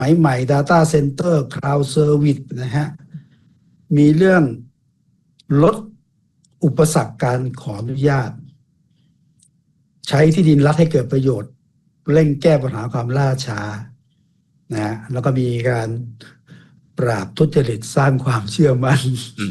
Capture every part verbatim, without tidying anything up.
มัยใหม่ Data Center Cloud Service นะฮะมีเรื่องลดอุปสรรคการขออนุญาตใช้ที่ดินรัฐให้เกิดประโยชน์เร่งแก้ปัญหาความล่าช้านะฮะแล้วก็มีการปราบทุจริตสร้างความเชื่อมั่น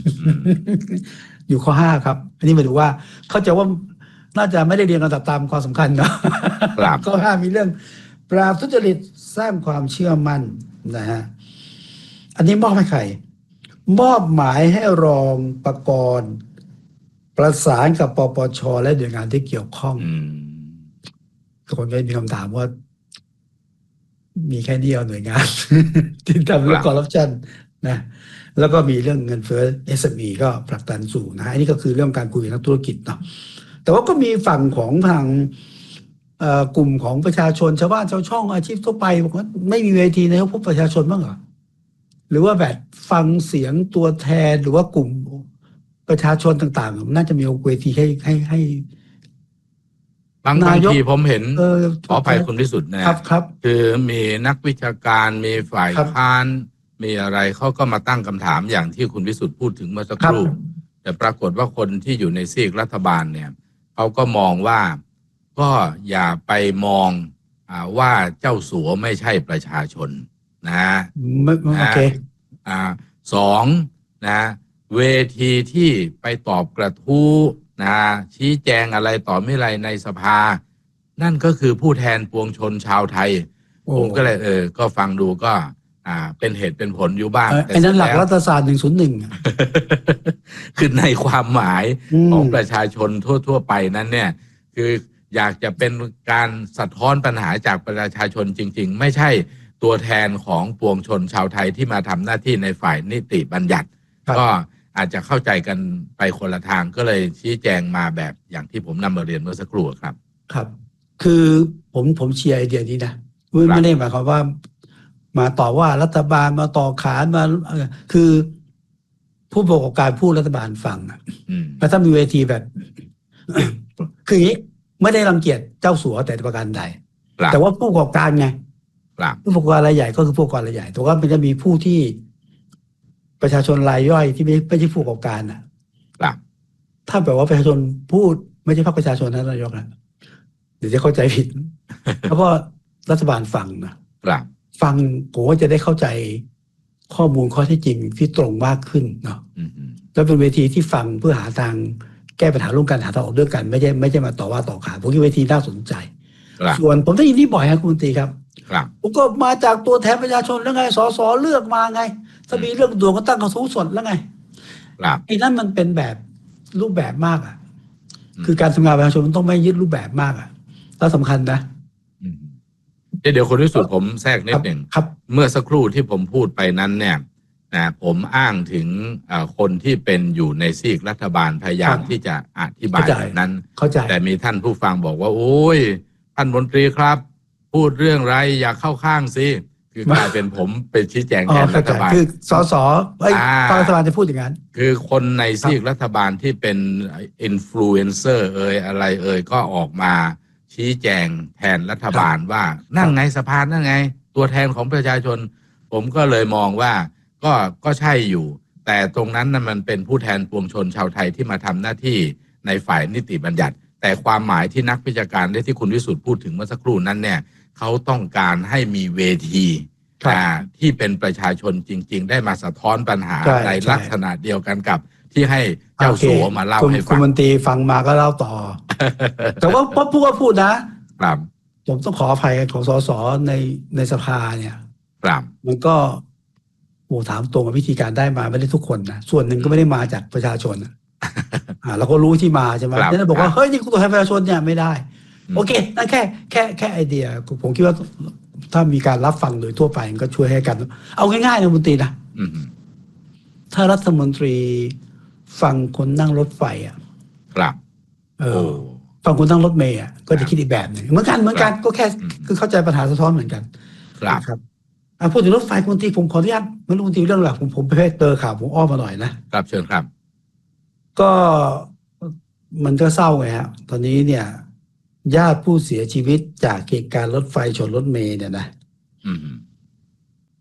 อยู่ข้อห้าครับอันนี้หมายถึงว่าเข้าใจว่าน่าจะไม่ได้เรียงลำดับตามความสำคัญเนาะ ข้อห้ามีเรื่องปราบทุจริตสร้างความเชื่อมั่นนะฮะอันนี้มอบให้ใครมอบหมายให้รองปกรณ์ประสานกับปปชและหน่วยงานที่เกี่ยวข้องทุกคนก็มีคำถามว่ามีแค่นี้เอาหน่วยงาน ที่ทำเรื่องคอร์รัปชันนะแล้วก็มีเรื่องเงินเฟ้อ เอส เอ็ม อี ก็ผลักดันสูงนะอันนี้ก็คือเรื่องการคุยกับนักธุรกิจเนาะแต่ว่าก็มีฝั่งของทางกลุ่มของประชาชนชาวบ้านชาวช่องอาชีพทั่วไปบอกว่าไม่มีเวทีในพบประชาชนบ้างเหรอหรือว่าแบบฟังเสียงตัวแทนหรือว่ากลุ่มประชาชนต่างๆน่าจะมีเวทีให้ให้ให้บางบางทีผมเห็นขออภัยคุณพิสุทธิ์นะครับครับคือมีนักวิชาการมีฝ่ายค้านมีอะไรเขาก็มาตั้งคำถามอย่างที่คุณพิสุทธิ์พูดถึงเมื่อสักครู่แต่ปรากฏว่าคนที่อยู่ในซีกรัฐบาลเนี่ยเขาก็มองว่าก็อย่าไปมองอ่าว่าเจ้าสัวไม่ใช่ประชาชนนะโอเคอ่าสองนะเวทีที่ไปตอบกระทู้นะชี้แจงอะไรต่อไม่ไรในสภานั่นก็คือผู้แทนปวงชนชาวไทยผมก็เลยเออก็ฟังดูก็อ่าเป็นเหตุเป็นผลอยู่บ้างไอ้นั้นหลักรัฐศาสตร์หนึ่งศูนย์หนึ่งคือในความหมายของประชาชนทั่วๆไปนั้นเนี่ยคืออยากจะเป็นการสะท้อนปัญหาจากประชาชนจริงๆไม่ใช่ตัวแทนของปวงชนชาวไทยที่มาทำหน้าที่ในฝ่ายนิติบัญญัติก็อาจจะเข้าใจกันไปคนละทางก็เลยชี้แจงมาแบบอย่างที่ผมนำมาเรียนเมื่อสักครู่ครับครับคือผมผมเชียร์ไอเดียนี้นะไม่ได้หมายความว่ามาต่อว่ารัฐบาลมาต่อขานมาคือผู้ประกอบการพูดรัฐบาลฟังอ่ะแล้วถ้ามีเวทีแบบ คืออย่างนี้ไม่ได้รังเกียจเจ้าสัวแต่ประการใดแต่ว่าผู้ประกอบการไงผู้ประกอบการรายใหญ่ก็คือผู้ประกอบการรายใหญ่แต่ว่ามันจะมีผู้ที่ประชาชนรายย่อยที่ไม่ไม่ใช่ผู้ประกอบการอ่ะถ้าแบบว่าประชาชนพูดไม่ใช่พรรคประชาชนนั้นนายกนะเดี๋ยวจะเข้าใจผิดเพราะว่ารัฐบาลฟังนะฟังผมว่าจะได้เข้าใจข้อมูลข้อเท็จจริงที่ตรงมากขึ้นเนาะแล้วเป็นเวทีที่ฟังเพื่อหาทางแก้ปัญหาร่วมกันหาทางออกด้วยกันไม่ใช่ไม่ใช่มาต่อว่าต่อขานผมคิดเวทีน่าสนใจส่วนผมได้ยินที่บ่อยครับคุณตีครับผมก็มาจากตัวแทนประชาชนแล้วไงสสเลือกมาไงถ้ามีเรื่องด่วนก็ตั้งกระทู้สดแล้วไงไอ้นั่นมันเป็นแบบรูปแบบมากอ่ะคือการทำงานประชาชนมันต้องไม่ยึดรูปแบบมากอ่ะแล้วสำคัญนะเดี๋ยวคนที่สุดผมแทรกนิดหนึ่งเมื่อสักครู่ที่ผมพูดไปนั้นเนี่ยนะผมอ้างถึงคนที่เป็นอยู่ในซีกรัฐบาลพยายามที่จะอธิบายแบบนั้นแต่มีท่านผู้ฟังบอกว่าโอ้ยท่านมนตรีครับพูดเรื่องไรอย่าเข้าข้างสิคือกลายเป็นผมเป็นชี้แจงแทนรัฐบาลคือสสไอ้รัฐบาลจะพูดอย่างนั้นคือคนในซีกรัฐบาลที่เป็นอินฟลูเอนเซอร์เอ่ยอะไรเอ่ยก็ออกมาชี้แจงแทนรัฐบาลว่านั่นไงสภานั่นไงตัวแทนของประชาชนผมก็เลยมองว่าก็ก็ใช่อยู่แต่ตรงนั้นน่ะมันเป็นผู้แทนปวงชนชาวไทยที่มาทำหน้าที่ในฝ่ายนิติบัญญัติแต่ความหมายที่นักวิชาการได้ที่คุณวิสุทธ์พูดถึงเมื่อสักครู่นั้นเนี่ยเขาต้องการให้มีเวทีที่เป็นประชาชนจริงๆได้มาสะท้อนปัญหาในลักษณะเดียวกันกับที่ให้เจ้าสัวมาเล่าให้ฟังคุณมนตรีฟังมาก็เล่าต่อ แต่ว่าพอพูดก็พูดนะครับผมต้องขออภัยของสสในในสภาเนี่ยมันก็โอ้ถามตรงกับวิธีการได้มาไม่ได้ทุกคนนะส่วนหนึ่งก็ไม่ได้มาจากประชาชนอ่าเราก็รู้ที่มาใช่ไหมนี่บอกว่าเฮ้ยนี่ตัวแทนประชาชนเนี่ยไม่ได้โอเคนั่นแค่แค่แค่ไอเดียผมคิดว่าถ้ามีการรับฟังโดยทั่วไปก็ช่วยให้กันเอาง่ายๆนะมนตรีนะถ้ารัฐมนตรีฟังคนนั่งรถไฟอ่ะครับเออฟังคนนั่งรถเมล์อ่ะก็จะคิดอีกแบบหนึ่งเหมือนกันเหมือนกันก็แค่คือเข้าใจปัญหาสะท้อนเหมือนกันครับพูดถึงรถไฟคุณตีผมขออนุญาตไม่รู้คุณตีเรื่องหลักผมผมไปเจอข่าวผมอ้อมมาหน่อยนะครับเชิญครับก็มันก็เศร้าไงฮะตอนนี้เนี่ยญาติผู้เสียชีวิตจากเหตุการณ์รถไฟชนรถเมล์เนี่ยนะ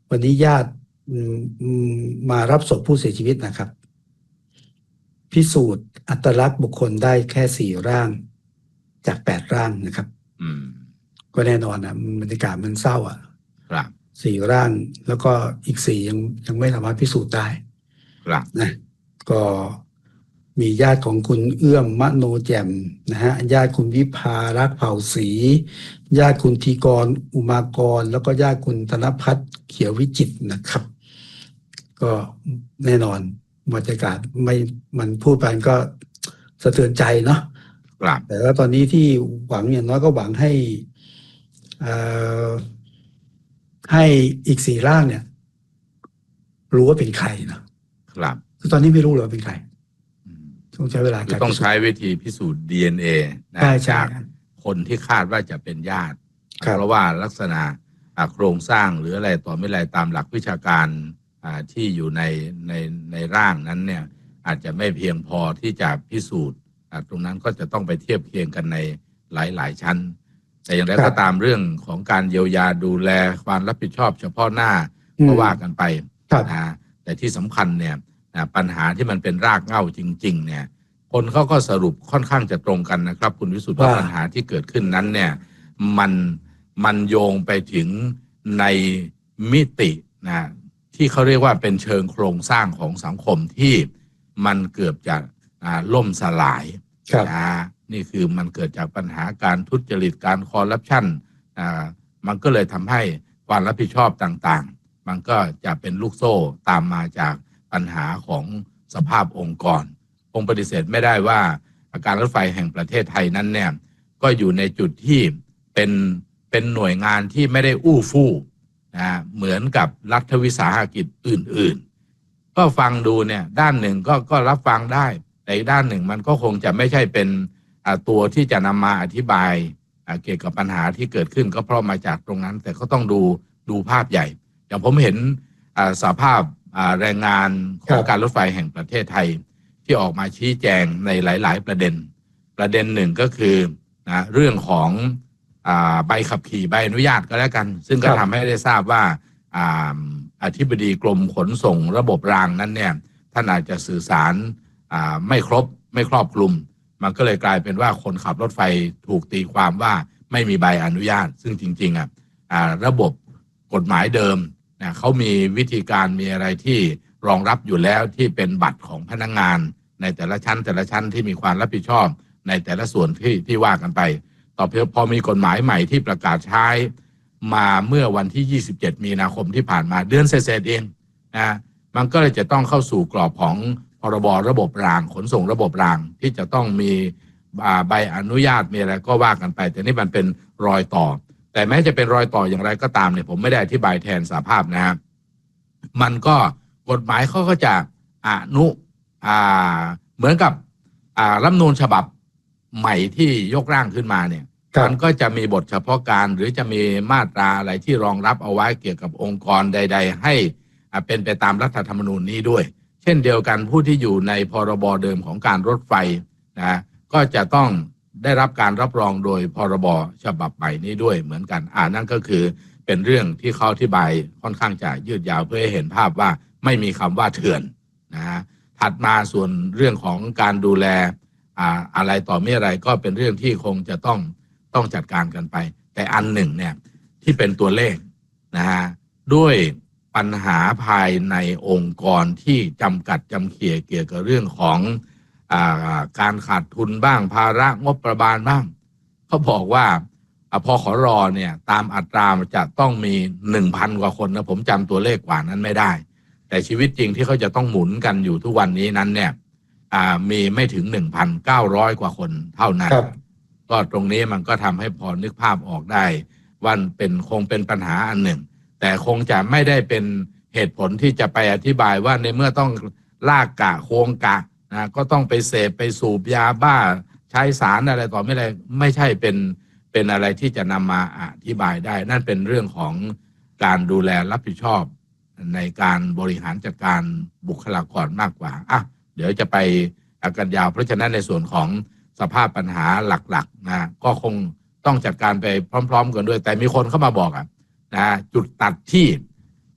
วันนี้ญาติมารับศพผู้เสียชีวิตนะครับพิสูจน์อัตลักษณ์บุคคลได้แค่สี่ร่างจากแปดร่างนะครับอืมก็แน่นอนนะบรรยากาศมันเศร้าอ่ะครับสี่ร่างแล้วก็อีกสี่ยังยังไม่สามารถพิสูจน์ได้ครับนะก็มีญาติของคุณเอื้อมมโนแจ่มนะฮะญาติคุณวิภารักเผ่าศรีญาติคุณธีกรอุมากรแล้วก็ญาติคุณธนพัฒน์เขียววิจิตรนะครับก็แน่นอนบรรยากาศไม่มันพูดไปก็สะเทือนใจเนาะแต่ว่าตอนนี้ที่หวังอย่างน้อยก็หวังให้อ่าให้อีกสี่ร่างเนี่ยรู้ว่าเป็นใครนะครับคือตอนนี้ไม่รู้เลยว่าเป็นใครต้องใช้เวลาการต้องใช้วิธีพิสูจน์ ดี เอ็น เอ นะจากคนที่คาดว่าจะเป็นญาติเพราะว่าลักษณะโครงสร้างหรืออะไรต่อไม่อะไรตามหลักวิชาการที่อยู่ในในในร่างนั้นเนี่ยอาจจะไม่เพียงพอที่จะพิสูจน์ตรงนั้นก็จะต้องไปเทียบเคียงกันในหลายๆชั้นแต่อย่างไรก็ตามเรื่องของการเยียวยาดูแลความรับผิดชอบเฉพาะหน้าก็ว่ากันไปนะแต่ที่สำคัญเนี่ยปัญหาที่มันเป็นรากเหง้าจริงๆเนี่ยคนเขาก็สรุปค่อนข้างจะตรงกันนะครับคุณวิสุทธิ์ว่าปัญหาที่เกิดขึ้นนั้นเนี่ยมันมันโยงไปถึงในมิตินะที่เขาเรียกว่าเป็นเชิงโครงสร้างของสังคมที่มันเกือบจะล่มสลายนะนี่คือมันเกิดจากปัญหาการทุจริตการคอร์รัปชันมันก็เลยทำให้ความรับผิดชอบต่างๆมันก็จะเป็นลูกโซ่ตามมาจากปัญหาของสภาพองค์กรคงปฏิเสธไม่ได้ว่าการรถไฟแห่งประเทศไทยนั้นเนี่ยก็อยู่ในจุดที่เป็นเป็นหน่วยงานที่ไม่ได้อู้ฟู่นะเหมือนกับรัฐวิสาหกิจอื่นๆก็ฟังดูเนี่ยด้านหนึ่งก็ก็รับฟังได้แต่อีกด้านหนึ่งมันก็คงจะไม่ใช่เป็นตัวที่จะนำมาอธิบายเกี่ยวกับปัญหาที่เกิดขึ้นก็เพราะมาจากตรงนั้นแต่ก็ต้องดูดูภาพใหญ่อย่างผมเห็นสภาพแรงงานของการรถไฟแห่งประเทศไทยที่ออกมาชี้แจงในหลายๆประเด็นประเด็นหนึ่งก็คือนะเรื่องของใบขับขี่ใบอนุญาตก็แล้วกันซึ่งก็ทำให้ได้ทราบว่าอธิบดีกรมขนส่งระบบรางนั้นเนี่ยท่านอาจจะสื่อสารไม่ครบไม่ครอบคลุมมันก็เลยกลายเป็นว่าคนขับรถไฟถูกตีความว่าไม่มีใบอนุญาตซึ่งจริงๆอ่ะระบบกฎหมายเดิมนะเขามีวิธีการมีอะไรที่รองรับอยู่แล้วที่เป็นบัตรของพนักงานในแต่ละชั้นแต่ละชั้นที่มีความรับผิดชอบในแต่ละส่วนที่ที่ว่ากันไปต่อเพียงพอมีกฎหมายใหม่ที่ประกาศใช้มาเมื่อวันที่ยี่สิบเจ็ดมีนาคมที่ผ่านมาเดือนเศษๆเองนะมันก็เลยจะต้องเข้าสู่กรอบของพรบระบบรางขนส่งระบบรางที่จะต้องมีใบอนุญาตมีอะไรก็ว่ากันไปแต่นี่มันเป็นรอยต่อแต่แม้จะเป็นรอยต่ออย่างไรก็ตามเนี่ยผมไม่ได้อธิบายแทนสภาพนะครับมันก็กฎหมายเขาก็จะอนุอ่าเหมือนกับอ่ารัฐธรรมนูญฉบับใหม่ที่ยกร่างขึ้นมาเนี่ยมันก็จะมีบทเฉพาะการหรือจะมีมาตราอะไรที่รองรับเอาไว้เกี่ยวกับองค์กรใดๆให้เป็นไปตามรัฐธรรมนูญนี้ด้วยเช่นเดียวกันผู้ที่อยู่ในพรบเดิมของการรถไฟนะก็จะต้องได้รับการรับรองโดยพรบฉบับใหม่นี้ด้วยเหมือนกันอ่านั่นก็คือเป็นเรื่องที่เขาอธิบายค่อนข้างจะยืดยาวเพื่อให้เห็นภาพว่าไม่มีคำว่าเถื่อนนะฮะถัดมาส่วนเรื่องของการดูแลอ่าอะไรต่อไม่อะไรก็เป็นเรื่องที่คงจะต้องต้องจัดการกันไปแต่อันหนึ่งเนี่ยที่เป็นตัวเลขนะฮะด้วยปัญหาภายในองค์กรที่จำกัดจำเขี่ยเกี่ยวกับเรื่องของอ่าการขาดทุนบ้างภาระงบประมาณบ้างเขาบอกว่าพอขอรอเนี่ยตามอัตราจะต้องมี หนึ่งพัน กว่าคนนะผมจำตัวเลขกว่านั้นไม่ได้แต่ชีวิตจริงที่เขาจะต้องหมุนกันอยู่ทุกวันนี้นั้นเนี่ยมีไม่ถึง หนึ่งพันเก้าร้อย กว่าคนเท่านั้นก็ตรงนี้มันก็ทำให้พอนึกภาพออกได้ว่าเป็นคงเป็นปัญหาอันหนึ่งแต่คงจะไม่ได้เป็นเหตุผลที่จะไปอธิบายว่าในเมื่อต้องลากกะโคงกะนะก็ต้องไปเสพไปสูบยาบ้าใช้สารอะไรต่อไม่อะไรไม่ใช่เป็นเป็นอะไรที่จะนำมาอธิบายได้นั่นเป็นเรื่องของการดูแลรับผิดชอบในการบริหารจัดการบุคลากรมากกว่าอ่ะเดี๋ยวจะไปกันยาวเพราะฉะนั้นในส่วนของสภาพปัญหาหลักๆนะก็คงต้องจัดการไปพร้อมๆกันด้วยแต่มีคนเข้ามาบอกอ่ะนะจุดตัดที่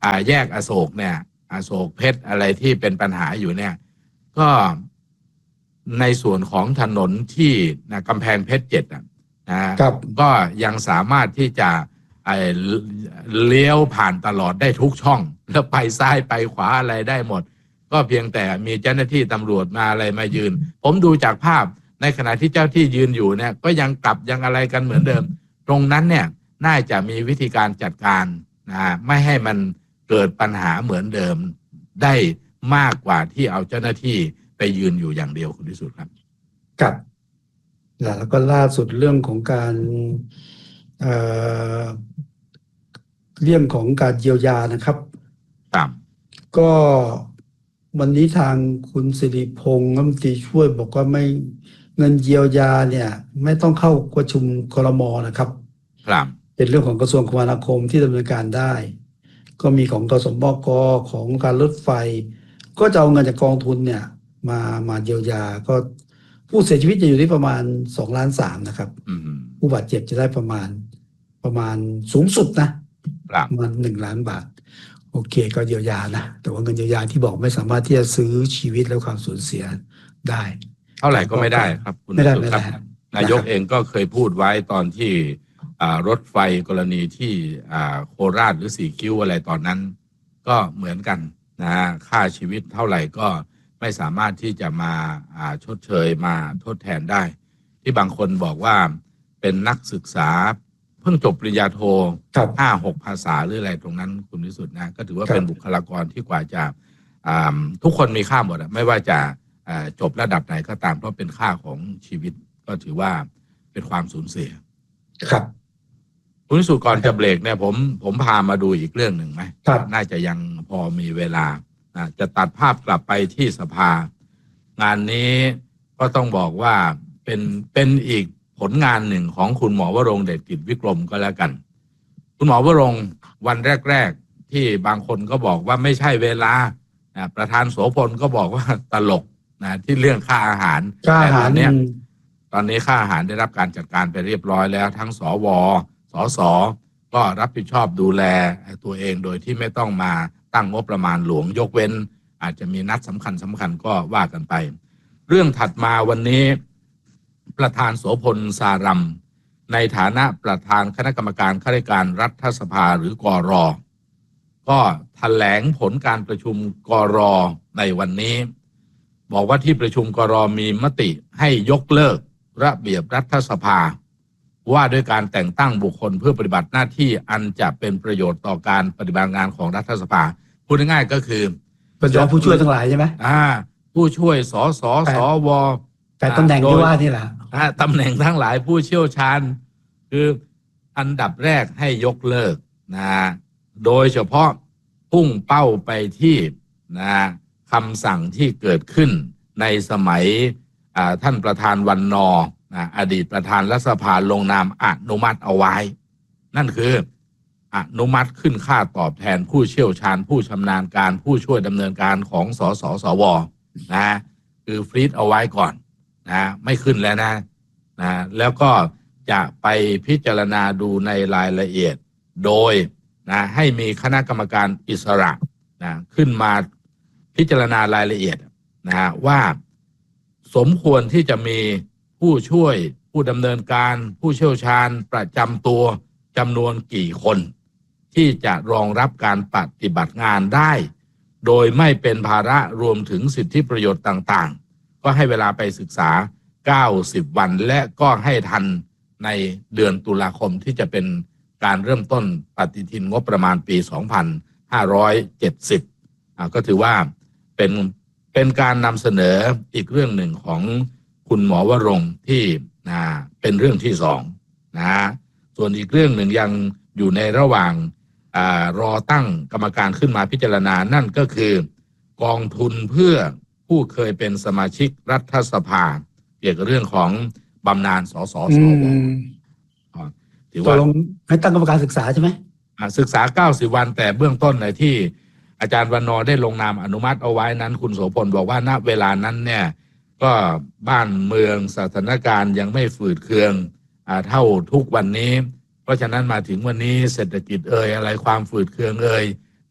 อ่าแยกอโศกเนี่ยอโศกเพชรอะไรที่เป็นปัญหาอยู่เนี่ยก็ในส่วนของถนนที่นะกำแพงเพชรเจ็ดนะก็ยังสามารถที่จะเลี้ยวผ่านตลอดได้ทุกช่องแล้วไปซ้ายไปขวาอะไรได้หมดก็เพียงแต่มีเจ้าหน้าที่ตำรวจมาอะไรมายืนผมดูจากภาพในขณะที่เจ้าที่ยืนอยู่เนี่ยก็ยังกลับยังอะไรกันเหมือนเดิมตรงนั้นเนี่ยน่าจะมีวิธีการจัดการนะไม่ให้มันเกิดปัญหาเหมือนเดิมได้มากกว่าที่เอาเจ้าหน้าที่ไปยืนอยู่อย่างเดียวคุณวิสุทธิ์ครับครับแล้วก็ล่าสุดเรื่องของการเอ่อเรื่องของการเยียวยานะครับครับก็วันนี้ทางคุณสิริพงษ์รัฐมนตรีช่วยบอกว่าไม่เงินเยียวยาเนี่ยไม่ต้องเข้าประชุมครม.นะครับครับเป็นเรื่องของกระทรวงคมนาคมที่ดำเนินการได้ก็มีของกสมบก.ของการรถไฟก็จะเอาเงินจากกองทุนเนี่ยมามาเยียวยาก็ผู้เสียชีวิตจะอยู่ที่ประมาณสองล้านสามนะครับผู้บาดเจ็บจะได้ประมาณประมาณสูงสุดนะประมาณหนึ่งล้านบาทโอเคก็เยียวยานะแต่ว่าเงินเยียวยาที่บอกไม่สามารถที่จะซื้อชีวิตและความสูญเสียได้เท่าไหร่ก็ไม่ได้ครับคุณไม่ได้ไม่ได้นายกเองก็เคยพูดไว้ตอนที่รถไฟกรณีที่โคราชหรือสี่คิ้วอะไรตอนนั้นก็เหมือนกันนะค่าชีวิตเท่าไหร่ก็ไม่สามารถที่จะมาชดเชยมาทดแทนได้ที่บางคนบอกว่าเป็นนักศึกษาเพิ่งจบปริญญาโทห้าหกภาษาหรืออะไรตรงนั้นคุณวิสุทธิ์นะก็ถือว่าเป็นบุคลากรที่กว่าจะทุกคนมีค่าหมดไม่ว่าจะจบระดับไหนก็ตามเพราะเป็นค่าของชีวิตก็ถือว่าเป็นความสูญเสียครับคุณวิสุทธิ์ก่อนจะเบรกเนี่ยผมผมพามาดูอีกเรื่องหนึ่งไหมน่าจะยังพอมีเวลาจะตัดภาพกลับไปที่สภางานนี้ก็ต้องบอกว่าเป็นเป็นอีกผลงานหนึ่งของคุณหมอวรงค์เดชกิจวิกรมก็แล้วกันคุณหมอวรงค์วันแรกๆที่บางคนก็บอกว่าไม่ใช่เวลาประธานโสพลก็บอกว่าตลกนะที่เรื่องค่าอาหารแต่ตอนนี้ตอนนี้ค่าอาหารได้รับการจัดการไปเรียบร้อยแล้วทั้งสวสสก็รับผิดชอบดูแลตัวเองโดยที่ไม่ต้องมาตั้งงบประมาณหลวงยกเว้นอาจจะมีนัดสำคัญสำคัญก็ว่ากันไปเรื่องถัดมาวันนี้ประธานโสพลสารัมในฐานะประธานคณะกรรมการข้าราชการรัฐสภาหรือกร.ก็แถลงผลการประชุมกร.ในวันนี้บอกว่าที่ประชุมกร.มีมติให้ยกเลิกระเบียบรัฐสภาว่าด้วยการแต่งตั้งบุคคลเพื่อปฏิบัติหน้าที่อันจะเป็นประโยชน์ต่อการปฏิบัติงานของรัฐสภาพูดง่ายๆก็คือเป็นผู้ช่วยทั้งหลายใช่ไหมอ่าผู้ช่วยสสสวแต่ตำแหน่งที่ว่านี่แหละตำแหน่งทั้งหลายผู้เชี่ยวชาญคืออันดับแรกให้ยกเลิกนะโดยเฉพาะพุ่งเป้าไปที่นะคำสั่งที่เกิดขึ้นในสมัยท่านประธานวันนอนะอดีตประธานรัฐสภาลงนามอนุมัติเอาไว้นั่นคืออนุมัติขึ้นค่าตอบแทนผู้เชี่ยวชาญผู้ชำนาญการผู้ช่วยดำเนินการของสสสวนะคือฟรีซเอาไว้ก่อนนะไม่ขึ้นแล้วนะนะแล้วก็จะไปพิจารณาดูในรายละเอียดโดยนะให้มีคณะกรรมการอิสระนะขึ้นมาพิจารณารายละเอียดนะว่าสมควรที่จะมีผู้ช่วยผู้ดำเนินการผู้เชี่ยวชาญประจำตัวจำนวนกี่คนที่จะรองรับการปฏิบัติงานได้โดยไม่เป็นภาระรวมถึงสิทธิประโยชน์ต่างๆก็ให้เวลาไปศึกษาเก้าสิบวันและก็ให้ทันในเดือนตุลาคมที่จะเป็นการเริ่มต้นปฏิทินงบประมาณปีสองพันห้าร้อยเจ็ดสิบอ่าก็ถือว่าเป็นเป็นการนำเสนออีกเรื่องหนึ่งของคุณหมอวรงค์ที่นะเป็นเรื่องที่สองนะส่วนอีกเรื่องหนึ่งยังอยู่ในระหว่างอ่ารอตั้งกรรมการขึ้นมาพิจารณานั่นก็คือกองทุนเพื่อผู้เคยเป็นสมาชิกรัฐสภาเกี่ยวกับเรื่องของบำนาญสสสวถือว่าให้ตั้งกรรมการศึกษาใช่ไหมศึกษาเก้าสิบวันแต่เบื้องต้นในที่อาจารย์วันนอได้ลงนามอนุมัติเอาไว้นั้นคุณโสพลบอกว่าณเวลานั้นเนี่ยก็บ้านเมืองสถานการณ์ยังไม่ฝืดเคืองเท่าทุกวันนี้เพราะฉะนั้นมาถึงวันนี้เศรษฐกิจเอ่ยอะไรความฝืดเคืองเอ่ย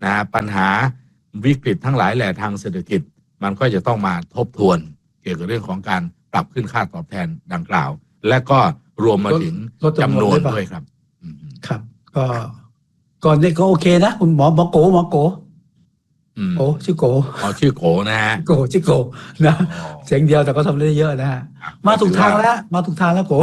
นะปัญหาวิกฤตทั้งหลายแหล่ทางเศรษฐกิจมันก็จะต้องมาทบทวนเกี่ยวกับเรื่องของการปรับขึ้นค่าตอบแทนดังกล่าวและก็รวมมาถึงจำนวนด้วยครับครับก็ก่อนนี้ก็โอเคนะคุณหมอหมอโกหมอโกโกชื่อโกอ๋อชื่อโกนะฮะโกชื่อโกนะเสียงเดียวแต่ก็ทำได้เยอะนะฮะมาถูกทางแล้วมาถูกทางแล้วโก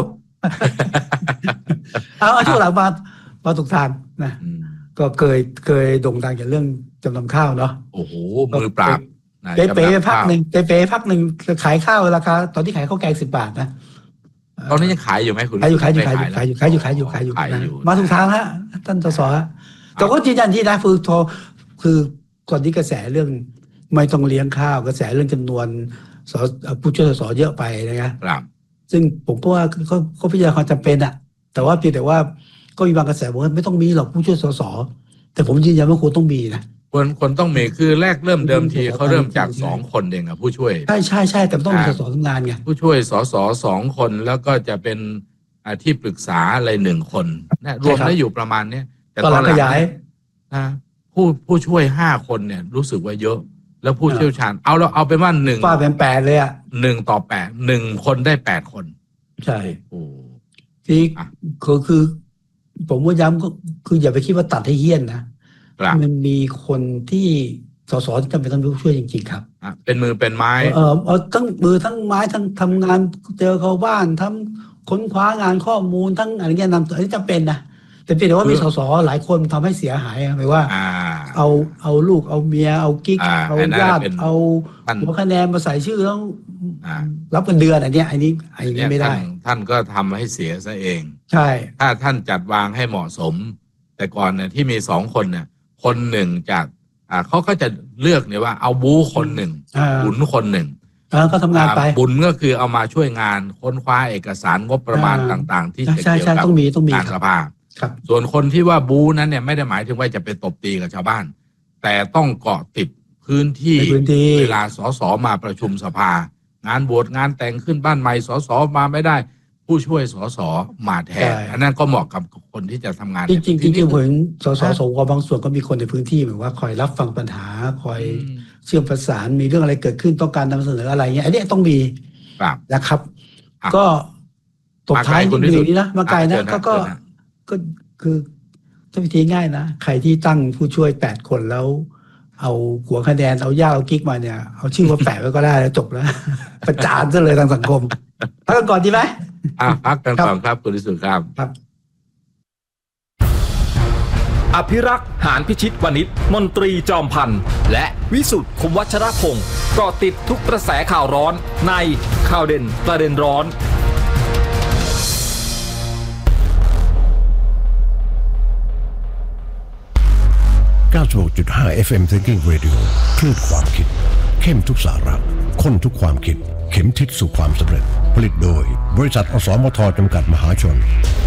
เอาช่วงหลังมามาถูกทางนะก็เคยเคยโด่งดังจากเรื่องจำนำข้าวเนาะโอ้โหมือปราบเป๊ะเป๊ะพักหนึ่งเป๊ะเป๊ะพักหนึ่งขายข้าวราคาตอนที่ขายข้าวแกงสิบบาทนะตอนนี้ยังขายอยู่ไหมคุณขายอยู่ขายอยู่ขายอยู่ขายอยู่ขายอยู่ขายอยู่ขายอยู่มาถูกทางฮะท่านสสแต่ก็ยืนยันที่นะคือโทรคือก่อนที่กระแสเรื่องไม่ต้องเลี้ยงข้าวกระแสเรื่องจำนวนสผู้ช่วยสสเยอะไปนะครับซึ่งผมก็ว่าก็ก็พิจารณาความจำเป็นอะแต่ว่าเพียงแต่ว่าก็มีบางกระแสบอกว่าไม่ต้องมีหรอกผู้ช่วยสสแต่ผมยืนยันว่าควรต้องมีนะควรควรต้องมีคือแรกเริ่มเดิมทีเขาเริ่มจากสองคนเองอะผู้ช่วยใช่ใช่ใช่แต่ต้องมีสสทำงานไงผู้ช่วยสสสองคนแล้วก็จะเป็นที่ปรึกษาอะไรหนึ่งคนนะรวมแล้วอยู่ประมาณนี้แต่ตอนหลังขยายนะผู้ผู้ช่วยห้าคนเนี่ยรู้สึกว่าเยอะแล้วผู้เชี่ยวชาญเอาเราเอาเป็นว่าหนึ่งป้าเป็นแปดเลยอะหนึ่งต่อแปดหนึ่งคนได้แปดคนใช่โอ้ที่คือคือผมว่าย้ำก็คืออย่าไปคิดว่าตัดให้เฮี้ยนนะมันมีคนที่สสจำเป็นต้องช่วยจริงๆครับเป็นมือเป็นไม้เออเอาทั้งมือทั้งไม้ทั้งทำงานเจอเขาบ้านทำค้นคว้างานข้อมูลทั้งอะไรเงี้ยนำอันนี้จำเป็นนะแต่เพียงแต่ว่ามีสสหลายคนทำให้เสียหายหมายว่าเอาเอาลูกเอาเมียเอากิ๊กเอาญาติเอาหัวคะแนนมาใส่ชื่อต้องรับเงินเดือนอันนี้อันนี้อันนี้ไม่ได้ท่านก็ทำให้เสียซะเองใช่ถ้าท่านจัดวางให้เหมาะสมแต่ก่อนเนี่ยที่มีสองคนเนี่ยคนหนึ่งจากอ่าเขาก็จะเลือกเนี่ยว่าเอาบู๊คนหนึ่งบุญคนหนึ่งก็ทำงานไปบุญก็คือเอามาช่วยงานค้นคว้าเอกสารงบประมาณต่างๆที่จะเกี่ยวกับงานสภาส่วนคนที่ว่าบู๊นั้นเนี่ยไม่ได้หมายถึงว่าจะไปตบตีกับชาวบ้านแต่ต้องเกาะติดพื้นที่เวลาสสมาประชุมสภางานบวชงานแต่งขึ้นบ้านใหม่สสมาไม่ได้ผู้ช่วยสสมาแทนอันนั้นก็เหมาะกับคนที่จะทำงานจริงๆจริงๆผมสสสวบางส่วนก็มีคนในพื้นที่เหมือนว่าคอยรับฟังปัญหาคอยเชื่อมประสานมีเรื่องอะไรเกิดขึ้นต้องการนำเสนออะไรเงี้ยอันนี้ต้องมีนะครับก็ตบท้ายคนนี้นะมาไกลนะก็ก็ก็คือถ้าวิธีง่ายนะใครที่ตั้งผู้ช่วยแปดคนแล้วเอาหัวคะแนนเอาย่าเอากิ๊กมาเนี่ยเอาชื่อว่าแปะไว้ก็ได้แล้วจบแล้วประจานซะเลยทางสังคมพักกันก่อนดีไหมอ่ะพักกันก่อนครับคุณลิสุครับครับอภิรักษ์หานพิชิตวณิชมนตรีจอมพันธ์และวิสุทธิ์คมวัชรพงศ์ก็ติดทุกกระแสข่าวร้อนในข่าวเด่นประเด็นร้อนเก้าสิบหกจุดห้า เอฟ เอ็ม Thinking Radio คลื่นความคิดเข้มทุกสาระข้นทุกความคิดเข็มทิศสู่ความสำเร็จผลิตโดยบริษัทอสมทจำกัดมหาชน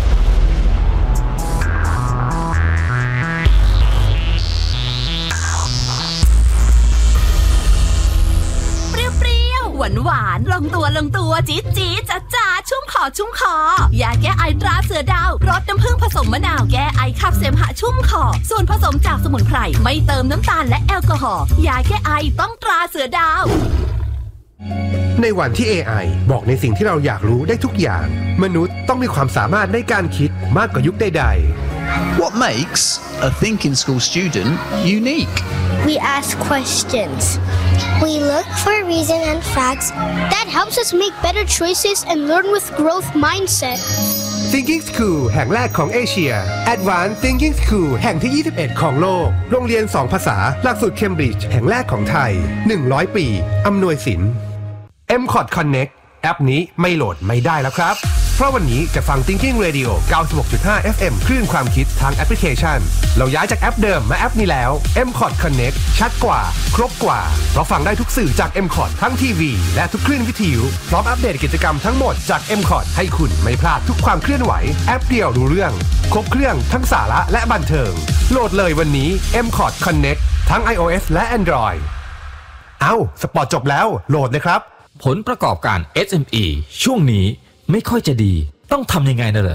หวานหวานลงตัวลงตัวจี๊ดจี๊ดจ๊ะจ๊ะชุ่มคอชุ่มคอยาแก้ไอตราเสือดาวรสน้ำผึ้งผสมมะนาวแก้ไอขับเสมหะชุ่มคอส่วนผสมจากสมุนไพรไม่เติมน้ำตาลและแอลกอฮอล์ยาแก้ไอต้องตราเสือดาวในวันที่ เอ ไอ บอกในสิ่งที่เราอยากรู้ได้ทุกอย่างมนุษย์ต้องมีความสามารถในการคิดมากกว่ายุคใดๆ What makes a thinking school student unique? We ask questions. We look for reason and facts that helps us make better choices and learn with growth mindset. Thinking School แห่งแรกของเอเชีย Advanced Thinking School แห่งที่ยี่สิบเอ็ดของโลกโรงเรียนสองภาษาหลักสูตรเคมบริดจ์แห่งแรกของไทยหนึ่งร้อยปีอำนวยสิน เอ็ม คอร์ด Connect แอปนี้ไม่โหลดไม่ได้แล้วครับเพราะวันนี้จะฟัง Thinking Radio เก้าสิบหกจุดห้า เอฟ เอ็ม คลื่นความคิดทางแอปพลิเคชันเราย้ายจากแอปเดิมมาแอปนี้แล้ว เอ็ม คอร์ด Connect ชัดกว่าครบกว่าเพราะฟังได้ทุกสื่อจาก เอ็ม คอร์ด ทั้งทีวีและทุกคลื่นวิทยุพร้อมอัปเดตกิจกรรมทั้งหมดจาก เอ็ม คอร์ด ให้คุณไม่พลาดทุกความเคลื่อนไหวแอปเดียวรู้เรื่องครบเครื่องทั้งสาระและบันเทิงโหลดเลยวันนี้ เอ็ม คอร์ด Connect ทั้ง iOS และ Android เอ้าสปอร์ตจบแล้วโหลดเลยครับผลประกอบการ เอส เอ็ม อี ช่วงนี้ไม่ค่อยจะดีต้องทำยังไงนะเหรอ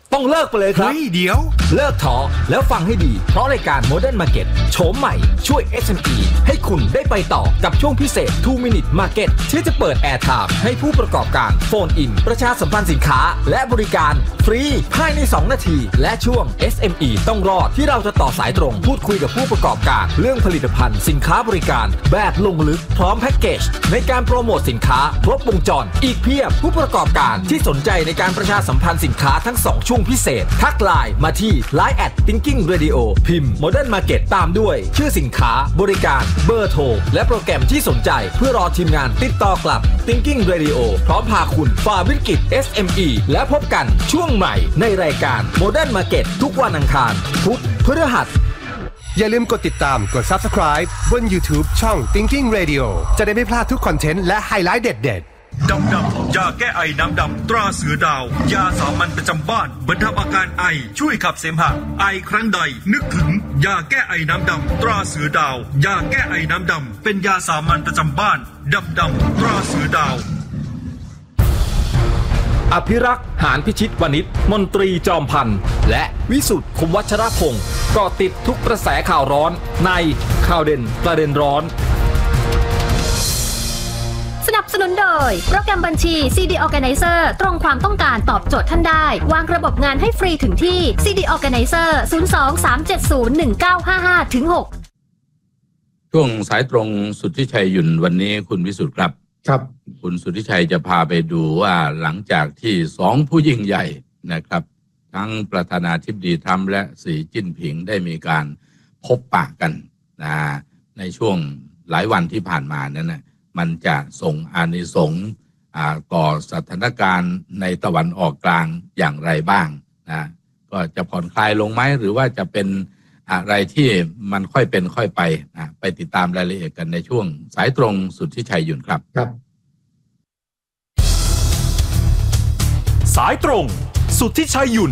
ต้องเลิกไปเลยครับเฮ้ยเดี๋ยวเลิกท้อแล้วฟังให้ดีเพราะรายการ Modern Market โฉมใหม่ช่วย เอส เอ็ม อี ให้คุณได้ไปต่อกับช่วงพิเศษ ทู Minute Market ที่จะเปิดแอร์ไทม์ให้ผู้ประกอบการโฟนอินประชาสัมพันธ์สินค้าและบริการฟรีภายในสองนาทีและช่วง เอส เอ็ม อี ต้องรอดที่เราจะต่อสายตรงพูดคุยกับผู้ประกอบการเรื่องผลิตภัณฑ์สินค้าบริการแบบลงลึกพร้อมแพ็กเกจในการโปรโมทสินค้าครบวงจรอีกเพียบผู้ประกอบการที่สนใจในการประชาสัมพันธ์สินค้าทั้งสองช่วงพิเศษทักไลน์มาที่ ไลน์ แอท Thinking Radio พิมพ์ Modern Market ตามด้วยชื่อสินค้าบริการเบอร์โทรและโปรแกรมที่สนใจเพื่อรอทีมงานติดต่อกลับ Thinking Radio พร้อมพาคุณฝ่าวิกฤต เอส เอ็ม อี และพบกันช่วงใหม่ในรายการ Modern Market ทุกวันอังคารพุธพฤหัสอย่าลืมกดติดตามกด Subscribe บน YouTube ช่อง Thinking Radio จะได้ไม่พลาดทุกคอนเทนต์และไฮไลท์เด็ดๆดำดำยาแก้ไอน้ำดำตราเสือดาวยาสามัญประจำบ้านบรรเทาอาการไอช่วยขับเสมหะไอครั้งใดนึกถึงยาแก้ไอน้ำดำตราเสือดาวยาแก้ไอน้ำดำเป็นยาสามัญประจำบ้านดำดำตราเสือดาวอภิรักษ์หานพิชิตวณิชมนตรีจอมพันธ์และวิสุทธิ์คมวัชรพงศ์ก็ติดทุกกระแสข่าวร้อนในข่าวเด่นประเด็นร้อนสนับสนุนโดยโปรแกรมบัญชี ซี ดี Organizer ตรงความต้องการตอบโจทย์ท่านได้วางระบบงานให้ฟรีถึงที่ ซี ดี Organizer ศูนย์ สอง สาม เจ็ด ศูนย์ หนึ่ง เก้า ห้า ห้า ถึง หกช่วงสายตรงสุทธิชัยหยุ่นวันนี้คุณวิสุทธิ์ครับครับคุณสุทธิชัยจะพาไปดูว่าหลังจากที่สองผู้ยิ่งใหญ่นะครับทั้งประธานาธิบดีทรัมป์และสีจิ้นผิงได้มีการพบปะกันนะในช่วงหลายวันที่ผ่านมานั้นนะมันจะส่งอานิสงส์ต่อสถานการณ์ในตะวันออกกลางอย่างไรบ้างนะก็จะผ่อนคลายลงไหมหรือว่าจะเป็นอะไรที่มันค่อยเป็นค่อยไปนะไปติดตามรายละเอียดกันในช่วงสายตรงสุทธิชัยหยุ่นครับครับสายตรงสุทธิชัยหยุ่น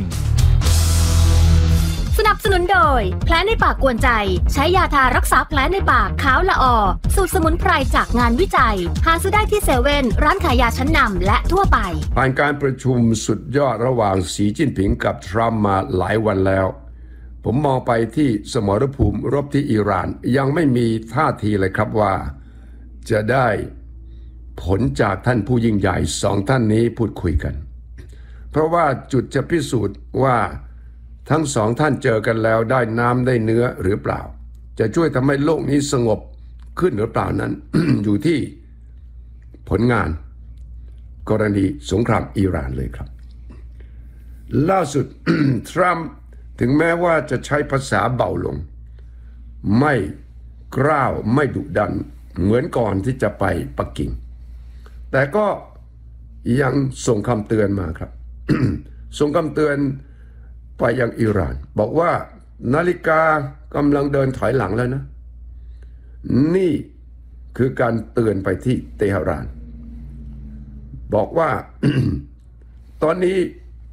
สนับสนุนโดยแผลในปากกวนใจใช้ยาทารักษาแผลในปากขาวละออสูตรสมุนไพรจากงานวิจัยหาซื้อได้ที่เซเว่นร้านขายยาชั้นนำและทั่วไปผ่านการประชุมสุดยอดระหว่างสีจิ้นผิงกับทรัมป์มาหลายวันแล้วผมมองไปที่สมรภูมิรบที่อิหร่านยังไม่มีท่าทีเลยครับว่าจะได้ผลจากท่านผู้ยิ่งใหญ่สองท่านนี้พูดคุยกันเพราะว่าจุดจะพิสูจน์ว่าทั้งสองท่านเจอกันแล้วได้น้ำได้เนื้อหรือเปล่าจะช่วยทำให้โลกนี้สงบขึ้นหรือเปล่านั้น อยู่ที่ผลงานกรณีสงครามอิหร่านเลยครับล่าสุด ทรัมป์ถึงแม้ว่าจะใช้ภาษาเบาลงไม่กร้าวไม่ดุดันเหมือนก่อนที่จะไปปักกิ่งแต่ก็ยังส่งคำเตือนมาครับ ส่งคำเตือนไปยังอิหร่านบอกว่านาฬิกากำลังเดินถอยหลังแล้วนะนี่คือการเตือนไปที่เตหะรานบอกว่า ตอนนี้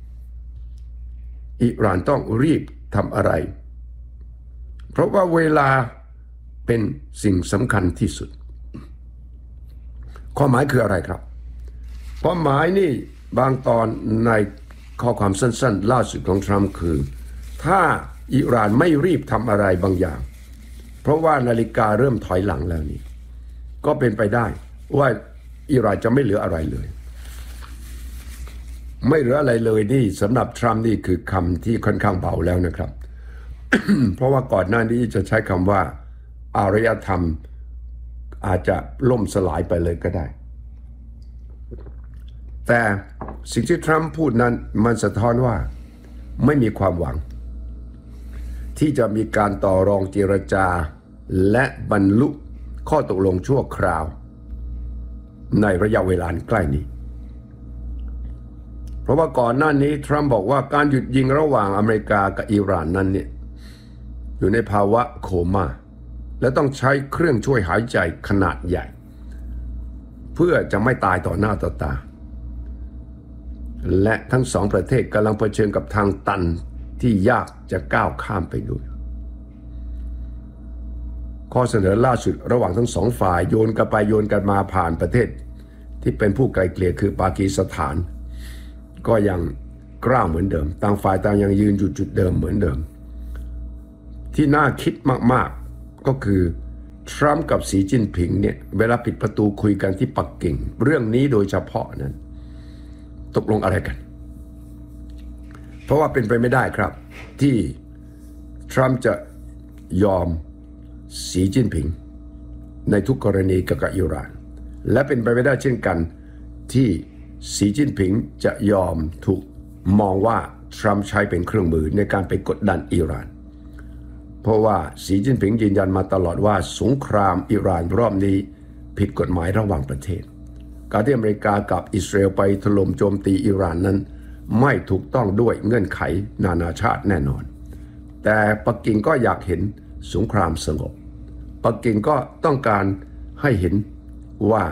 อิหร่านต้องรีบทำอะไรเพราะว่าเวลาเป็นสิ่งสำคัญที่สุดความหมายคืออะไรครับความหมายนี่บางตอนในข้อความสั้นๆล่าสุดของทรัมป์คือถ้าอิหร่านไม่รีบทำอะไรบางอย่างเพราะว่านาฬิกาเริ่มถอยหลังแล้วนี่ก็เป็นไปได้ว่าอิหร่านจะไม่เหลืออะไรเลยไม่เหลืออะไรเลยนี่สำหรับทรัมป์นี่คือคำที่ค่อนข้างเบาแล้วนะครับ เพราะว่าก่อนหน้านี้จะใช้คำว่าอารยธรรมอาจจะล่มสลายไปเลยก็ได้แต่สิ่งที่ทรัมป์พูดนั้นมันสะท้อนว่าไม่มีความหวังที่จะมีการต่อรองเจรจาและบรรลุข้อตกลงชั่วคราวในระยะเวลาใกล้นี้เพราะว่าก่อนหน้านี้ทรัมป์บอกว่าการหยุดยิงระหว่างอเมริกากับอิหร่านนั้นเนี่ยอยู่ในภาวะโคม่าและต้องใช้เครื่องช่วยหายใจขนาดใหญ่เพื่อจะไม่ตายต่อหน้าต่อตาและทั้งสองประเทศกำลังเผชิญกับทางตันที่ยากจะก้าวข้ามไปด้วยข้อเสนอล่าสุดระหว่างทั้งสองฝ่ายโยนกันไปโยนกันมาผ่านประเทศที่เป็นผู้ไกลเกลี่ยคือปากีสถานก็ยังกล้าวเหมือนเดิมต่างฝ่ายต่างยังยืนอยู่จุดเดิมเหมือนเดิมที่น่าคิดมากๆก็คือทรัมป์กับสีจิ้นผิงเนี่ยเวลาปิดประตูคุยกันที่ปักกิ่งเรื่องนี้โดยเฉพาะนั้นตกลงอะไรกันเพราะว่าเป็นไปไม่ได้ครับที่ทรัมป์จะยอมสีจิ้นผิงในทุกกรณีเกี่ยวกับอิหร่านและเป็นไปไม่ได้เช่นกันที่สีจิ้นผิงจะยอมถูกมองว่าทรัมป์ใช้เป็นเครื่องมือในการไปกดดันอิหร่านเพราะว่าสีจิ้นผิงยืนยันมาตลอดว่าสงครามอิหร่านรอบนี้ผิดกฎหมายระหว่างประเทศการที่อเมริกากับอิสราเอลไปถล่มโจมตีอิหร่านนั้นไม่ถูกต้องด้วยเงื่อนไขนานาชาติแน่นอนแต่ปักกิ่งก็อยากเห็นสงครามสงบปักกิ่งก็ต้องการให้เห็นว่า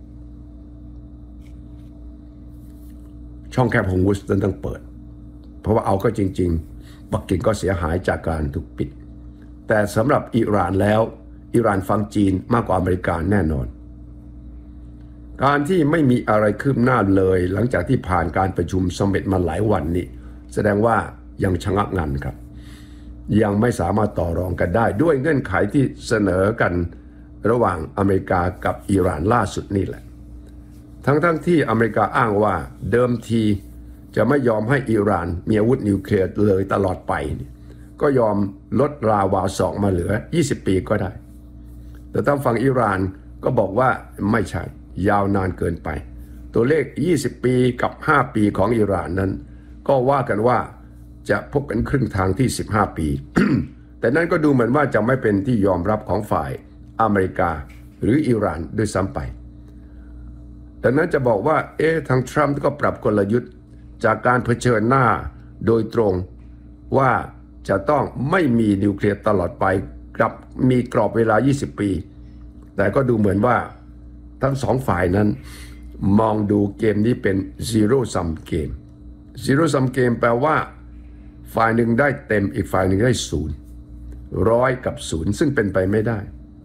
ช่องแคบฮอร์มุซนั้นต้องเปิดเพราะว่าเอาก็จริงๆปักกิ่งก็เสียหายจากการถูกปิดแต่สำหรับอิหร่านแล้วอิหร่านฟังจีนมากกว่าอเมริกาแน่นอนการที่ไม่มีอะไรคืบหน้าเลยหลังจากที่ผ่านการประชุมซัมมิตมาหลายวันนี้แสดงว่ายังชะงักงันครับยังไม่สามารถต่อรองกันได้ด้วยเงื่อนไขที่เสนอกันระหว่างอเมริกากับอิหร่านล่าสุดนี่แหละทั้งๆ ท, ที่อเมริกาอ้างว่าเดิมทีจะไม่ยอมให้อิหร่านมีอาวุธนิวเคลียร์เลยตลอดไปก็ยอมลดราวาสองมาเหลือยี่สิบปีก็ได้แต่ทางฝั่งอิหร่านก็บอกว่าไม่ใช่ยาวนานเกินไปตัวเลขยี่สิบปีกับห้าปีของอิหร่านนั้นก็ว่ากันว่าจะพบกันครึ่งทางที่สิบห้าปี แต่นั่นก็ดูเหมือนว่าจะไม่เป็นที่ยอมรับของฝ่ายอเมริกาหรืออิหร่านด้วยซ้ำไปดังนั้นจะบอกว่าเอ๊ะทางทรัมป์ก็ปรับกลยุทธ์จากการเผชิญหน้าโดยตรงว่าจะต้องไม่มีนิวเคลียร์ตลอดไปกลับมีกรอบเวลายี่สิบปีแต่ก็ดูเหมือนว่าทั้งสองฝ่ายนั้นมองดูเกมนี้เป็น zero sum game zero sum game แปลว่าฝ่ายหนึ่งได้เต็มอีกฝ่ายหนึ่งได้ศูนย์ร้อยกับศูนย์ซึ่งเป็นไปไม่ได้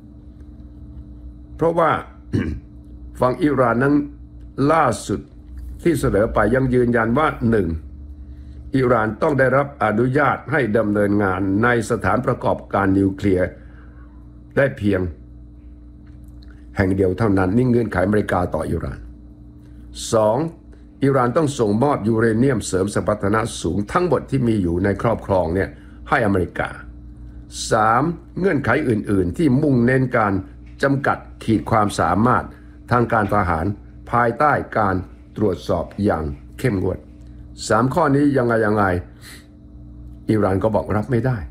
เพราะว่า ฝั่งอิหร่านนั้นล่าสุดที่เสนอไปยังยืนยันว่าหนึ่งอิหร่านต้องได้รับอนุญาตให้ดำเนินงานในสถานประกอบการนิวเคลียร์ได้เพียงแห่งเดียวเท่านั้นนี่เงื่อนไขอเมริกาต่ออิหร่านสองอิหร่านต้องส่งมอบยูเรเนียมเสริมสมรรถนะสูงทั้งหมดที่มีอยู่ในครอบครองเนี่ยให้อเมริกาสามเงื่อนไขอื่นๆที่มุ่งเน้นการจำกัดขีดความสามารถทางการทหารภายใต้การตรวจสอบอย่างเข้มงวดสามข้อนี้ยังไงยังไงอิหร่านก็บอกรับไม่ได้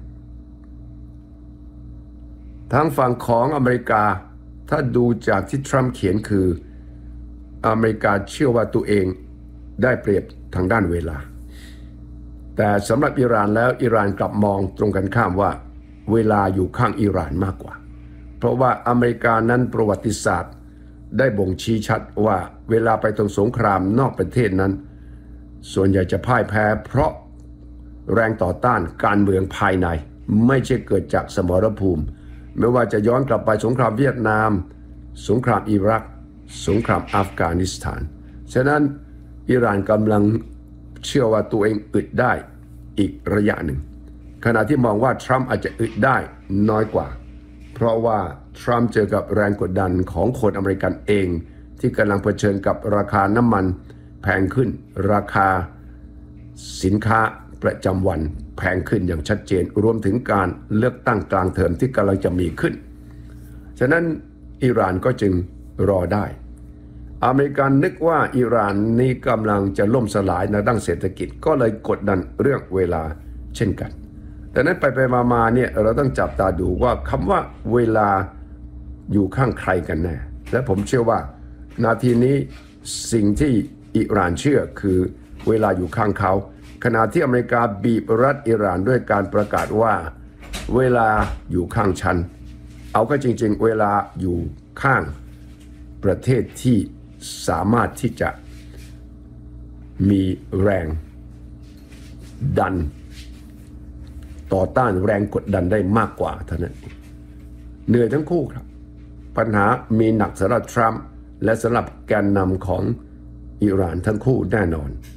ทางฝั่งของอเมริกาถ้าดูจากที่ทรัมป์เขียนคืออเมริกาเชื่อว่าตัวเองได้เปรียบทางด้านเวลาแต่สำหรับอิหร่านแล้วอิหร่านกลับมองตรงกันข้ามว่าเวลาอยู่ข้างอิหร่านมากกว่าเพราะว่าอเมริกานั้นประวัติศาสตร์ได้บ่งชี้ชัดว่าเวลาไปตรงสงครามนอกประเทศนั้นส่วนใหญ่จะพ่ายแพ้เพราะแรงต่อต้านการเมืองภายในไม่ใช่เกิดจากสมรภูมิไม่ว่าจะย้อนกลับไปสงครามเวียดนามสงครามอิรักสงครามอัฟกานิสถานฉะนั้นอิหร่านกำลังเชื่อว่าตัวเองอึดได้อีกระยะหนึ่งขณะที่มองว่าทรัมป์อาจจะอึดได้น้อยกว่าเพราะว่าทรัมป์เจอกับแรงกดดันของคนอเมริกันเองที่กำลังเผชิญกับราคาน้ำมันแพงขึ้นราคาสินค้าประจำวันแพงขึ้นอย่างชัดเจนรวมถึงการเลือกตั้งกลางเทอมที่กำลังจะมีขึ้นฉะนั้นอิหร่านก็จึงรอได้อเมริกันนึกว่าอิหร่านนี้กำลังจะล่มสลายในด้านเศรษฐกิจก็เลยกดดันเรื่องเวลาเช่นกันแต่นั้นไปไปมาๆเนี่ยเราต้องจับตาดูว่าคำว่าเวลาอยู่ข้างใครกันแน่และผมเชื่อว่านาทีนี้สิ่งที่อิหร่านเชื่อคือเวลาอยู่ข้างเขาขณะที่อเมริกาบีบรัดอิหร่านด้วยการประกาศว่าเวลาอยู่ข้างฉันเอาก็จริงๆเวลาอยู่ข้างประเทศที่สามารถที่จะมีแรงดันต่อต้านแรงกดดันได้มากกว่าเท่านั้นเหนื่อยทั้งคู่ครับปัญหามีหนักสำหรับทรัมป์และสำหรับแกนนำของอิหร่านทั้งคู่แน่นอน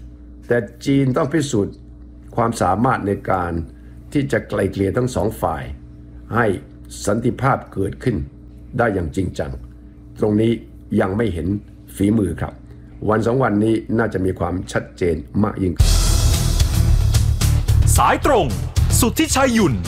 แต่จีนต้องพิสูจน์ความสามารถในการที่จะไกล่เกลี่ยทั้งสองฝ่ายให้สันติภาพเกิดขึ้นได้อย่างจริงจังตรงนี้ยังไม่เห็นฝีมือครับวันสองวันนี้น่าจะมีความชัดเจนมากยิ่งสายตรงสุทธิชัยหยุ่น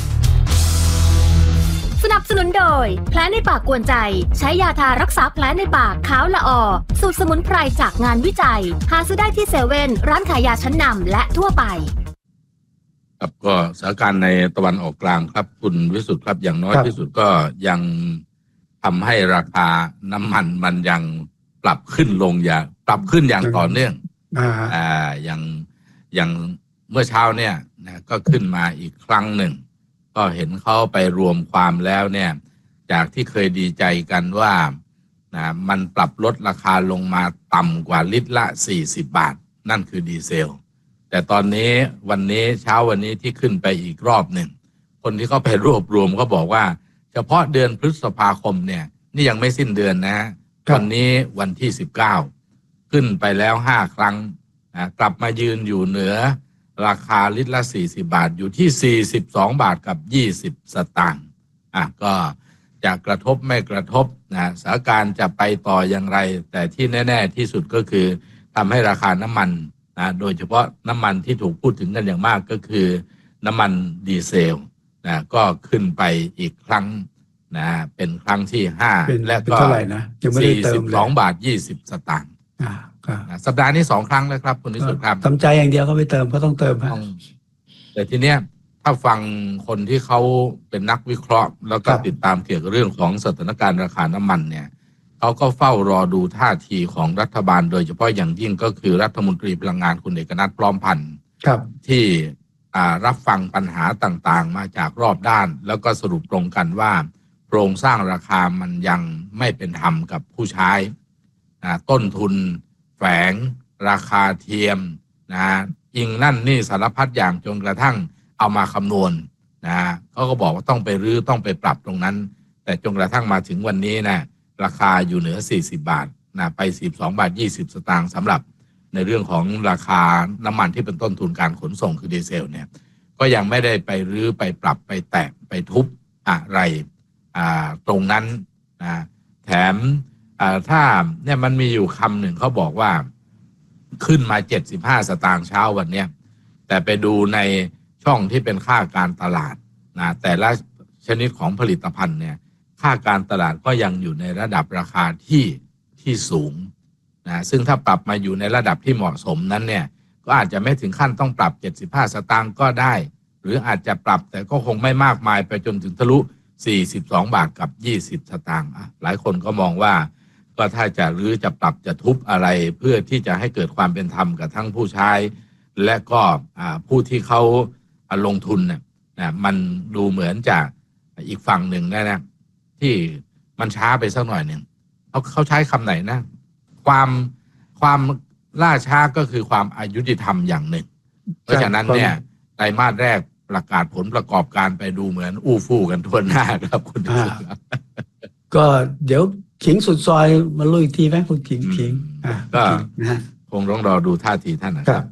สนับสนุนโดยแผลในปากกวนใจใช้ยาทารักษาแผลในปากขาวละออสูตรสมุนไพรจากงานวิจัยหาซื้อได้ที่เซเว่นร้านขายยาชั้นนำและทั่วไปครับก็สถานการณ์ในตะวันออกกลางครับคุณวิสุทธิ์ครับอย่างน้อยที่สุดก็ยังทำให้ราคาน้ำมันมันยังปรับขึ้นลงอย่างปรับขึ้นอย่างต่อเนื่องอ่าอย่างอย่างเมื่อเช้าเนี่ยนะก็ขึ้นมาอีกครั้งหนึ่งก็เห็นเขาไปรวมความแล้วเนี่ยจากที่เคยดีใจกันว่านะมันปรับลดราคาลงมาต่ำกว่าลิตรละสี่สิบบาทนั่นคือดีเซลแต่ตอนนี้วันนี้เช้าวันนี้ที่ขึ้นไปอีกรอบหนึ่งคนที่เขาไปรวบรวมเขาบอกว่าเฉพาะเดือนพฤษภาคมเนี่ยนี่ยังไม่สิ้นเดือนนะวันนี้วันที่สิบเก้าขึ้นไปแล้วห้าครั้งนะกลับมายืนอยู่เหนือราคาลิตรละสี่สิบบาทอยู่ที่สี่สิบสองบาทกับยี่สิบสตางค์อ่ะก็จะกระทบไม่กระทบนะสถานการณ์จะไปต่ออย่างไรแต่ที่แน่ๆที่สุดก็คือทำให้ราคาน้ำมันนะโดยเฉพาะน้ำมันที่ถูกพูดถึงกันอย่างมากก็คือน้ำมันดีเซลนะก็ขึ้นไปอีกครั้งนะเป็นครั้งที่ห้าและก็สี่สิบสองบาทยี่สิบสตางค์สัปดาห์นี้สองครั้งแล้วครับคุณนิสุทธิ์ครับทำใจอย่างเดียวก็ไม่เติมก็ต้องเติมครับแต่ทีเนี้ยถ้าฟังคนที่เขาเป็นนักวิเคราะห์แล้วก็ติดตามเกี่ยวกับเรื่องของสถานการณ์ราคาน้ำมันเนี่ยเขาก็เฝ้ารอดูท่าทีของรัฐบาลโดยเฉพาะอย่างยิ่งก็คือรัฐมนตรีพลังงานคุณเอกนัทพร้อมพันธ์ที่รับฟังปัญหาต่างๆมาจากรอบด้านแล้วก็สรุปตรงกันว่าโครงสร้างราคามันยังไม่เป็นธรรมกับผู้ใช้ต้นทุนแฝงราคาเทียมนะอิงนั่นนี่สารพัดอย่างจนกระทั่งเอามาคำนวณนะเขาก็บอกว่าต้องไปรื้อต้องไปปรับตรงนั้นแต่จนกระทั่งมาถึงวันนี้นะราคาอยู่เหนือสี่สิบบาทนะไปสิบสองบาทยี่สิบสตางค์สำหรับในเรื่องของราคาน้ำมันที่เป็นต้นทุนการขนส่งคือดีเซลเนี่ยก็ยังไม่ได้ไปรื้อไปปรับไปแตะไปทุบอะไรตรงนั้นนะแถมถ้าเนี่ยมันมีอยู่คำหนึ่งเขาบอกว่าขึ้นมาเจ็ดสิบห้าสตางค์เช้าวันนี้แต่ไปดูในช่องที่เป็นค่าการตลาดนะแต่ละชนิดของผลิตภัณฑ์เนี่ยค่าการตลาดก็ยังอยู่ในระดับราคาที่ที่สูงนะซึ่งถ้าปรับมาอยู่ในระดับที่เหมาะสมนั้นเนี่ยก็อาจจะไม่ถึงขั้นต้องปรับเจ็ดสิบห้าสตางค์ก็ได้หรืออาจจะปรับแต่ก็คงไม่มากมายไปจนถึงทะลุสี่สิบสองบาทกับยี่สิบสตางค์หลายคนก็มองว่าก็ถ้าจะรื้อจะปรับจะทุบอะไรเพื่อที่จะให้เกิดความเป็นธรรมกับทั้งผู้ใช้และก็ผู้ที่เขาลงทุนเนี่ยมันดูเหมือนจะอีกฝั่งหนึ่งนะนะที่มันช้าไปสักหน่อยหนึ่งเขาเขาใช้คำไหนนะความความล่าช้าก็คือความอายุติธรรมอย่างหนึ่งเพราะฉะนั้นเนี่ยไตรมาสแรกประกาศผลประกอบการไปดูเหมือนอู้ฟู่กันทั่วหน้าครับคุณผู้ชมก็เดี๋ยวขิงสุดซอยมาลุยทีไหมคุณขิงขิงก็คงต้องรอดูท่าทีท่านนะครับ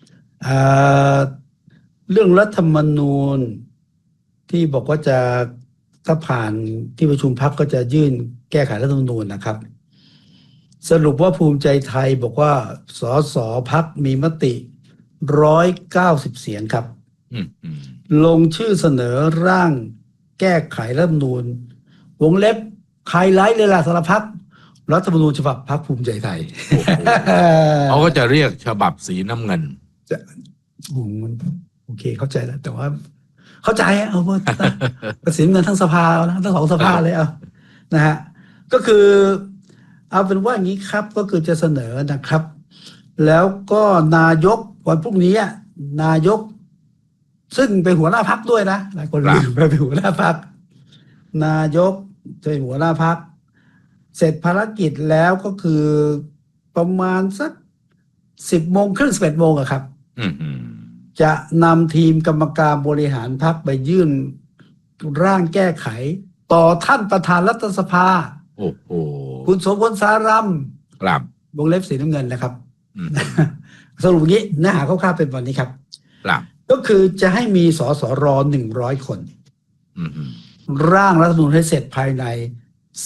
เรื่องรัฐธรรมนูญที่บอกว่าจะถ้าผ่านที่ประชุมพรรคก็จะยื่นแก้ไขรัฐธรรมนูญนะครับสรุปว่าภูมิใจไทยบอกว่าสสพรรคมีมติร้อยเก้าสิบเสียงครับลงชื่อเสนอร่างแก้ไขรัฐธรรมนูญวงเล็บไฮไลท์เลยล่ะสารพัดรัฐธรรมนูญฉบับพรรคภูมิใจไทยเขาก็จะเรียกฉบับสีน้ำเงินจะโอเคเข้าใจแล้วแต่ว่าเข้าใจเอาว่าสีน้ำเงินทั้งสภาแล้วทั้งสองสภาเลยเอานะฮะก็คือเอาเป็นว่าอย่างนี้ครับก็คือจะเสนอนะครับแล้วก็นายกวันพรุ่งนี้นายกซึ่งเป็นหัวหน้าพรรคด้วยนะหลายคนลืมไปเป็นหัวหน้าพรรคนายกเป็นหัวหน้าพรรคเสร็จภารกิจแล้วก็คือประมาณสักสิบโมงครึ่งสิบเอ็ดโมงอะครับจะนำทีมกรรมการบริหารพรรคไปยื่นร่างแก้ไขต่อท่านประธานรัฐสภาโอ้โหคุณโสพลสารัมครับวงเล็บสีน้ำเงินนะครับสรุปงี้เนื้อหาคร่าวๆเป็นวันนี้ครับก็คือจะให้มีสสรหนึ่งร้อยคนร่างรัฐธรรมนูญให้เสร็จภายใน